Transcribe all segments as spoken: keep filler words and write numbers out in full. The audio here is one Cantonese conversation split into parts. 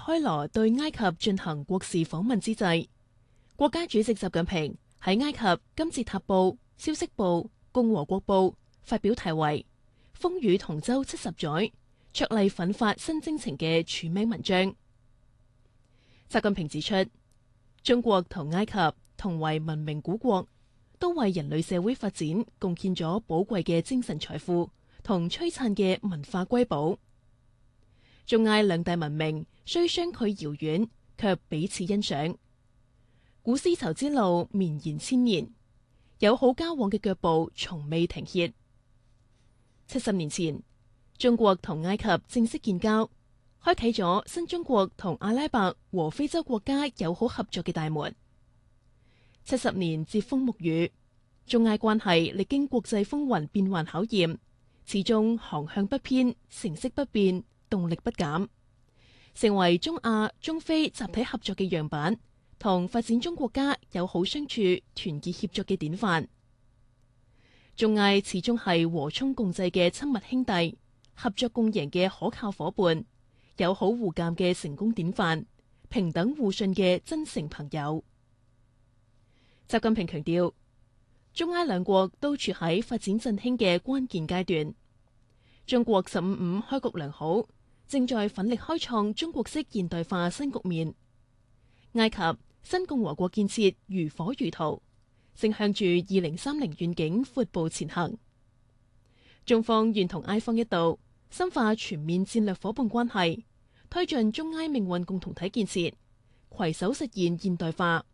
開羅對埃及進行國事訪問之際，國家主席習近平喺埃及金字塔報、消息報、共和國報發表題為《風雨同舟七十載，卓麗奮發新征程》嘅署名文章。習近平指出，中國同埃及同為文明古國，都為人類社會發展貢獻咗寶貴嘅精神財富同璀璨嘅文化瑰寶。中埃兩大文明雖相距遙遠，卻彼此欣賞。古絲綢之路綿延千年，友好交往嘅腳步從未停歇。七十年前，中國同埃及正式建交，開啟咗新中國同阿拉伯和非洲國家友好合作嘅大門。七十年櫛風沐雨，中埃關係歷經國際風雲變幻考驗，始終航向不偏，成色不變，動力不減，成為中亞、中非集體合作嘅樣板，同發展中國家友好相處、團結協作嘅典範。中埃始終係和衷共濟嘅親密兄弟，合作共贏嘅可靠夥伴，友好互鑒嘅成功典範，平等互信嘅真誠朋友。習近平強調，中埃兩國都處喺發展振興嘅關鍵階段，中國十五五開局良好，正在奮力開創中國式現代化新局面。埃及新共和國建設如火如荼，正向住二零三零願景闊步前行。中方願同埃方一道，深化全面戰略夥伴關係，推進中埃命運共同體建設，攜手實現現代化。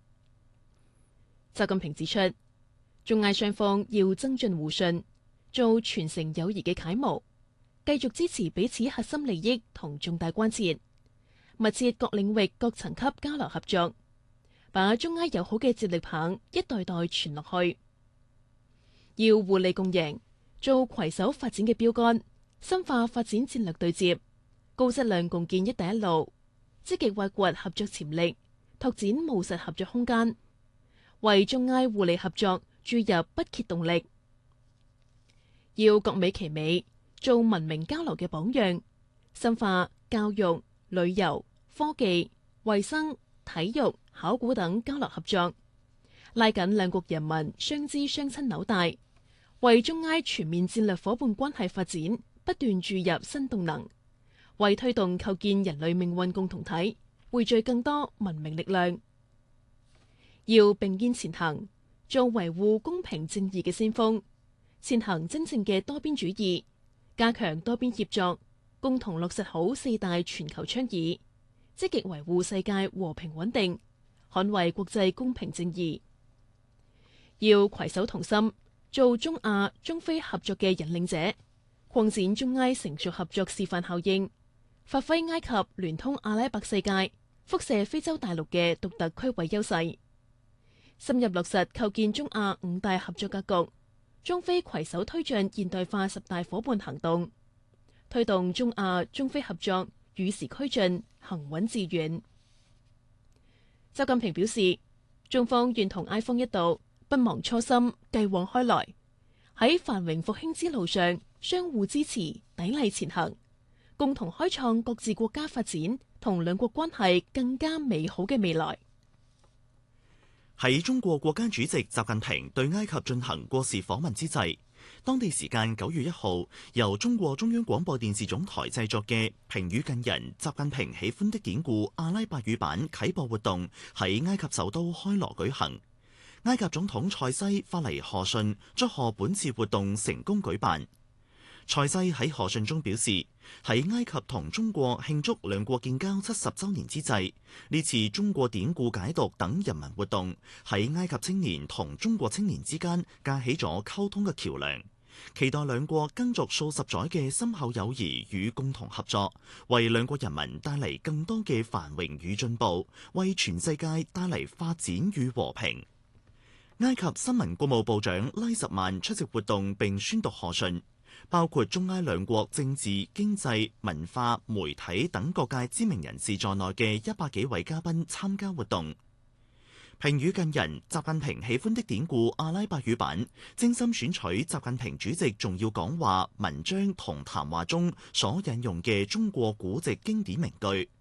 習近平指出，中埃雙方要增進互信，做傳承友誼嘅楷模，繼續支持彼此核心利益同重大關切，密切各領域各層級交流合作，把中埃友好嘅接力棒一代代傳落去。要互利共贏，做攜手發展嘅標杆，深化發展戰略對接，高質量共建一帶一路，積極挖掘合作潛力，拓展務實合作空間，為中埃互利合作注入不竭動力。要各美其美，做文明交流嘅榜樣，深化教育、旅遊、科技、衛生、體育、考古等交流合作，拉緊兩國人民相知相親紐帶，為中埃全面戰略夥伴關係發展不斷注入新動能，為推動構建人類命運共同體匯聚更多文明力量。要並肩前行，做維護公平正義嘅先鋒，踐行真正嘅多邊主義，加強多邊協作，共同落實好四大全球倡議，積極維護世界和平穩定，捍衛國際公平正義。要攜手同心，做中亞、中非合作嘅引領者，擴展中埃成熟合作示範效應，發揮埃及聯通阿拉伯世界、輻射非洲大陸嘅獨特區位優勢。深入落實構建中亞五大合作格局，中非攜手推進現代化十大夥伴行動，推動中亞中非合作與時俱進、行穩致遠。習近平表示，中方願同埃方一道，不忘初心，繼往開來，喺繁榮復興之路上相互支持、砥礪前行，共同開創各自國家發展同兩國關係更加美好嘅未來。 喺中國國家主席習近平對埃及進行國事訪問之際，當地時間九月一號，由中國中央廣播電視總台製作嘅評語近人習近平喜歡的典故阿拉伯語版啟播活動喺埃及首都開羅舉行。埃及總統塞西發嚟賀信，祝賀本次活動成功舉辦。塞西喺賀信中表示，喺埃及同中國慶祝兩國建交七十週年之際，呢次中國典故解讀等人民活動喺埃及青年同中國青年之間架起咗溝通嘅橋樑，期待兩國耕耘數十載嘅深厚友誼與共同合作，為兩國人民帶嚟更多嘅繁榮與進步，為全世界帶嚟發展與和平。埃及新聞國務部長拉什曼出席活動並宣讀賀信，包括中埃兩國政治、經濟、文化、媒體等各界知名人士在內嘅一百幾位嘉賓參加活動。評語近人習近平喜歡的典故阿拉伯語版，精心選取習近平主席重要講話、文章同談話中所引用嘅中國古籍經典名句，